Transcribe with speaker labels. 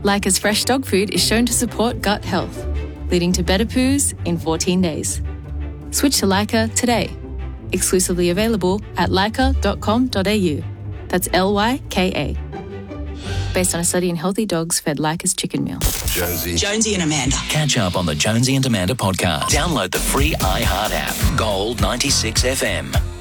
Speaker 1: Lyca's fresh dog food is shown to support gut health, leading to better poos in 14 days. Switch to Lyca today. Exclusively available at lyca.com.au. That's Lyka. Based on a study in healthy dogs fed Lyca's chicken meal.
Speaker 2: Jonesy and Amanda.
Speaker 3: Catch up on the Jonesy and Amanda podcast. Download the free iHeart app. Gold 96 FM.